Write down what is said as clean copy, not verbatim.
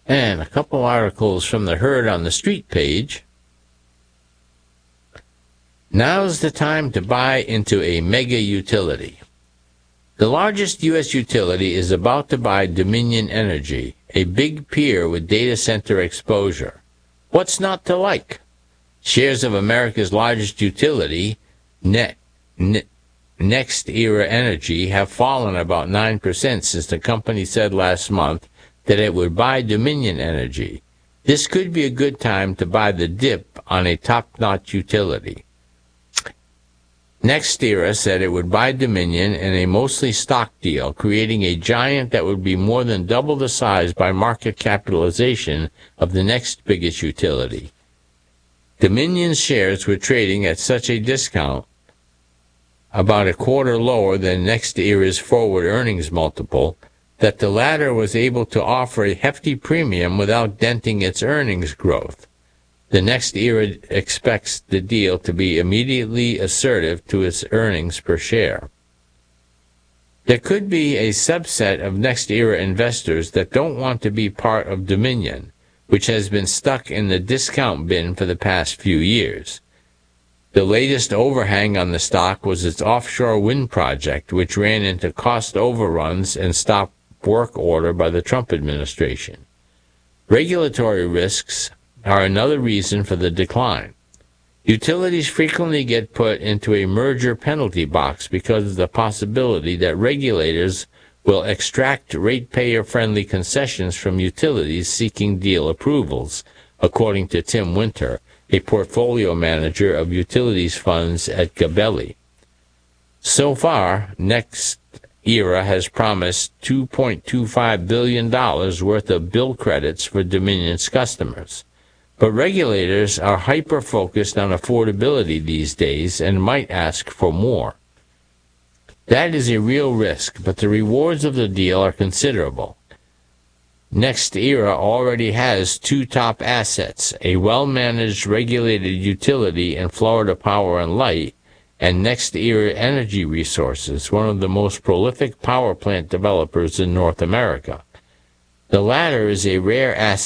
And a couple articles from the Herd on the Street page. Now's the time to buy into a mega utility. The largest U.S. utility is about to buy Dominion Energy, a big peer with data center exposure. What's not to like? Shares of America's largest utility, NextEra Energy, have fallen about 9% since the company said last month that it would buy Dominion Energy. This could be a good time to buy the dip on a top-notch utility. NextEra said it would buy Dominion in a mostly stock deal, creating a giant that would be more than double the size by market capitalization of the next biggest utility. Dominion's shares were trading at such a discount, about a quarter lower than NextEra's forward earnings multiple, that the latter was able to offer a hefty premium without denting its earnings growth. The NextEra expects the deal to be immediately assertive to its earnings per share. There could be a subset of NextEra investors that don't want to be part of Dominion, which has been stuck in the discount bin for the past few years. The latest overhang on the stock was its offshore wind project, which ran into cost overruns and stop work order by the Trump administration. Regulatory risks are another reason for the decline. Utilities frequently get put into a merger penalty box because of the possibility that regulators will extract ratepayer-friendly concessions from utilities seeking deal approvals, according to Tim Winter, a portfolio manager of utilities funds at Gabelli. So far, NextEra has promised $2.25 billion worth of bill credits for Dominion's customers. But regulators are hyper-focused on affordability these days and might ask for more. That is a real risk, but the rewards of the deal are considerable. NextEra already has two top assets, a well-managed regulated utility in Florida Power and Light, and NextEra Energy Resources, one of the most prolific power plant developers in North America. The latter is a rare asset